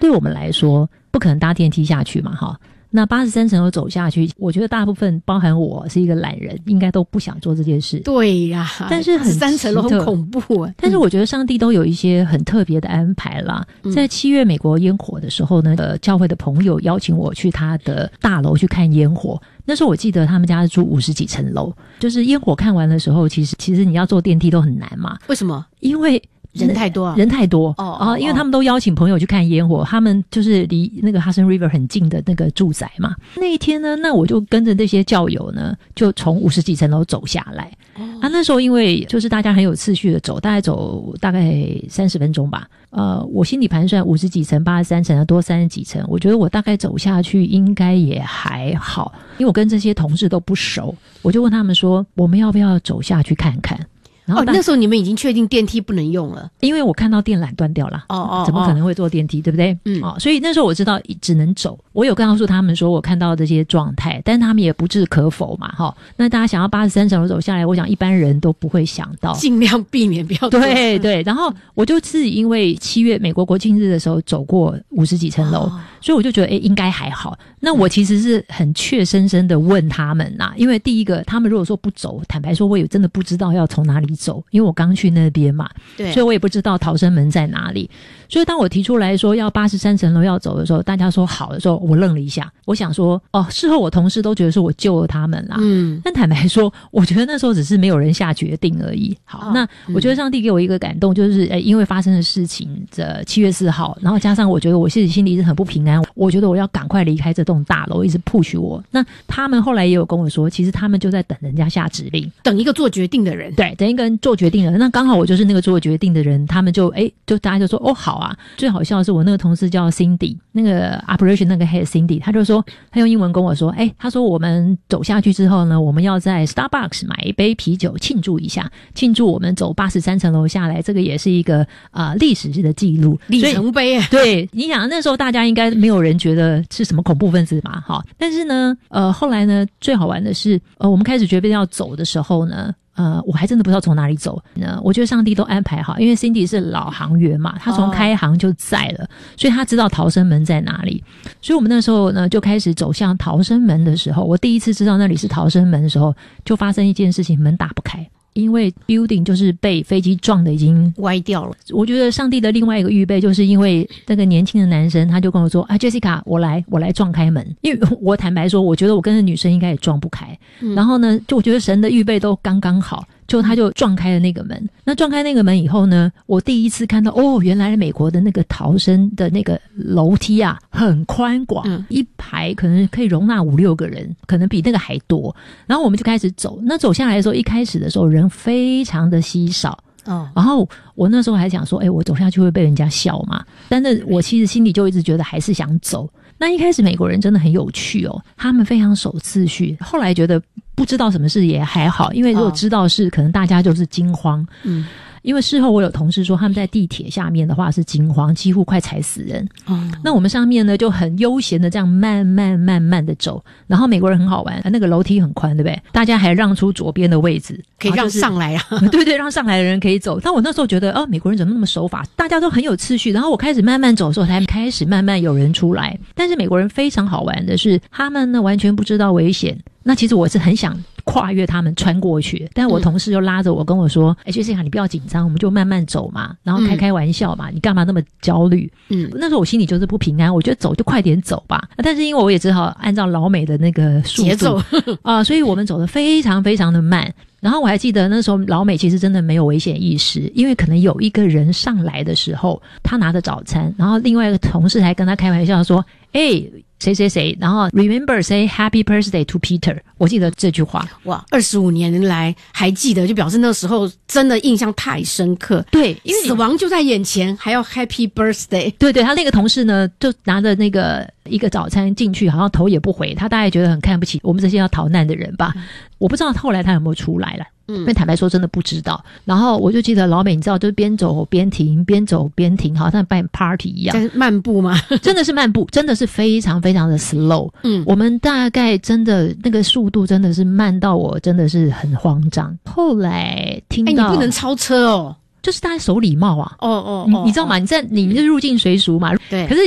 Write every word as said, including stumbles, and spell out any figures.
对我们来说不可能搭电梯下去嘛哈。那八十三层楼走下去，我觉得大部分包含我是一个懒人应该都不想做这件事。 对呀、啊， 但是很三层楼很恐怖、啊、 但是我觉得上帝都有一些很特别的安排啦、嗯、在七月美国烟火的时候呢，呃，教会的朋友邀请我去他的大楼去看烟火。那时候我记得他们家是住五十几层楼，就是烟火看完的时候，其实其实你要坐电梯都很难嘛。 为什么？ 因为人太多、啊、 人太多哦啊，因为他们都邀请朋友去看烟火，他们就是离那个 Hudson River 很近的那个住宅嘛。那一天呢，那我就跟着那些教友呢，就从五十几层楼走下来。哦、啊，那时候因为就是大家很有次序的走，大概走大概三十分钟吧。呃，我心里盘算五十几层、八十三层，多三十几层，我觉得我大概走下去应该也还好，因为我跟这些同事都不熟，我就问他们说，我们要不要走下去看看？然后、 哦、那时候你们已经确定电梯不能用了， 因为我看到电缆断掉了。哦哦，怎么可能会坐电梯，对不对？嗯，哦，所以那时候我知道只能走。我有告诉他们说我看到这些状态，但他们也不置可否嘛，哈、哦。那大家想要八十三层楼走下来，我想一般人都不会想到， 尽量避免不要。 对对，然后我就是因为七月美国国庆日的时候走过五十几层楼、哦，所以我就觉得诶应该还好。那我其实是很怯生生的问他们呐、啊，因为第一个他们如果说不走，坦白说我也真的不知道要从哪里走，因为我刚去那边嘛，对，所以我也不知道逃生门在哪里。所以当我提出来说要八十三层楼要走的时候，大家说好的时候，我愣了一下，我想说哦，事后我同事都觉得说我救了他们啦，嗯，但坦白说，我觉得那时候只是没有人下决定而已。好，哦、那我觉得上帝给我一个感动，就是诶，因为发生的事情的七月四号，然后加上我觉得我自己心里是很不平安，我觉得我要赶快离开这栋大楼，一直 push 我。那他们后来也有跟我说，其实他们就在等人家下指令， 等一个做决定的人， 对，等一个人做决定的人。那刚好我就是那个做决定的人，他们就诶，就大家就说哦好啊。最好笑的是我那个同事叫 Cindy， 那个 operation 那个 head Cindy， 他就说他用英文跟我说，诶，他说我们走下去之后呢，我们要在 Starbucks 买一杯啤酒庆祝一下，庆祝我们走八十三层楼下来，这个也是一个呃历史的记录， 里程碑啊。 对，你想那时候大家应该没有人觉得是什么恐怖分子嘛，哈。但是呢，呃，后来呢，最好玩的是，呃，我们开始决定要走的时候呢。呃，我还真的不知道从哪里走呢。我觉得上帝都安排好，因为 Cindy 是老行员嘛，他从开行就在了， oh. 所以他知道逃生门在哪里。所以我们那时候呢，就开始走向逃生门的时候，我第一次知道那里是逃生门的时候，就发生一件事情，门打不开。因为 building 就是被飞机撞的已经歪掉了。我觉得上帝的另外一个预备，就是因为那个年轻的男生，他就跟我说啊 Jessica 我来我来撞开门。因为我坦白说，我觉得我跟那女生应该也撞不开、嗯、然后呢，就我觉得神的预备都刚刚好，就他就撞开了那个门。那撞开那个门以后呢，我第一次看到哦，原来美国的那个逃生的那个楼梯啊很宽广、嗯、一排可能可以容纳五六个人，可能比那个还多。然后我们就开始走，那走下来的时候，一开始的时候人非常的稀少哦，然后我那时候还想说，哎，我走下去会被人家笑嘛？但是我其实心里就一直觉得还是想走。那一开始美国人真的很有趣哦，他们非常守秩序。后来觉得不知道什么事也还好，因为如果知道是，可能大家就是惊慌。嗯。因为事后我有同事说他们在地铁下面的话是惊慌，几乎快踩死人、嗯、那我们上面呢就很悠闲的这样慢慢慢慢的走，然后美国人很好玩，那个楼梯很宽对不对，大家还让出左边的位置可以让上来啊对对，让上来的人可以走。但我那时候觉得哦，美国人怎么那么守法，大家都很有秩序。然后我开始慢慢走的时候才开始慢慢有人出来。但是美国人非常好玩的是，他们呢完全不知道危险。那其实我是很想跨越他们穿过去，但我同事就拉着我跟我说，哎、嗯，薛信你不要紧张，我们就慢慢走嘛，然后开开玩笑嘛、嗯、你干嘛那么焦虑？嗯，那时候我心里就是不平安，我觉得走就快点走吧。但是因为我也只好按照老美的那个速度节奏啊、呃，所以我们走得非常非常的慢。然后我还记得那时候老美其实真的没有危险意识，因为可能有一个人上来的时候，他拿着早餐，然后另外一个同事还跟他开玩笑说，哎，谁谁谁，然后 remember say happy birthday to Peter， 我记得这句话。 哇，二十五年来还记得，就表示那时候真的印象太深刻。 对，因为死亡就在眼前，还要 happy birthday。 对对，他那个同事呢，就拿着那个一个早餐进去，好像头也不回，他大概觉得很看不起我们这些要逃难的人吧。嗯、我不知道后来他有没有出来了。嗯，因为坦白说真的不知道。然后我就记得老美，你知道，就是边走边停，边走边停，好像办 party 一样。 在漫步吗？ 真的是漫步，真的是非常非常的 slow。嗯，我们大概真的那个速度真的是慢到我真的是很慌张。后来听到， 哎，你不能超车哦。 就是大家守礼貌啊， 哦哦， 你你知道吗？你在你就入境随俗嘛， 对。 可是